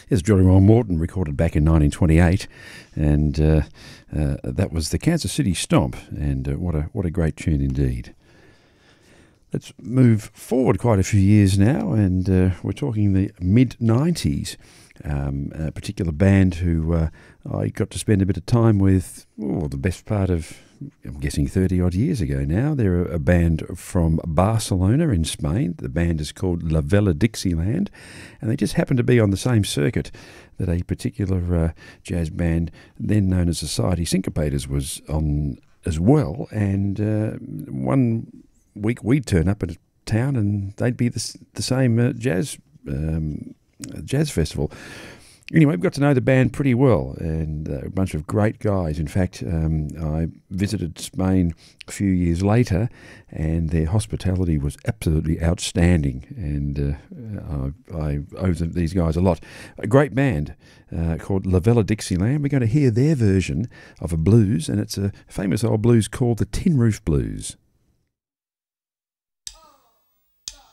Here's Johnny Roll Morton, recorded back in 1928, and that was the Kansas City Stomp, and what a great tune indeed. Let's move forward quite a few years now, and we're talking the mid-90s. A particular band who I got to spend a bit of time with, the best part of, I'm guessing, 30-odd years ago now. They're a band from Barcelona in Spain. The band is called La Vela Dixieland, and they just happened to be on the same circuit that a particular jazz band, then known as Society Syncopators, was on as well. And one week we'd turn up at a town and they'd be the same jazz festival. Anyway, we got to know the band pretty well, and a bunch of great guys. In fact, I visited Spain a few years later, and their hospitality was absolutely outstanding, and I owe these guys a lot. A great band called La Vela Dixieland. We're going to hear their version of a blues, and it's a famous old blues called the Tin Roof Blues.